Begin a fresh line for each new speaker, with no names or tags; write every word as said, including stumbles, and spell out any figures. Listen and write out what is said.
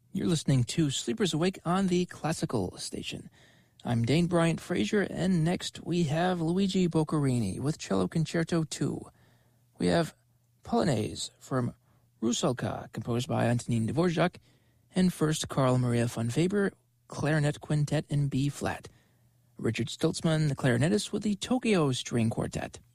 You're listening to Sleepers Awake on the Classical Station. I'm Dane Bryant Frazier, and next we have Luigi Boccherini with Cello Concerto two. We have Polonaise from Rusalka, composed by Antonin Dvorak, and first Carl Maria von Weber, Clarinet Quintet in B-flat. Richard Stoltzman, the clarinetist with the Tokyo String Quartet.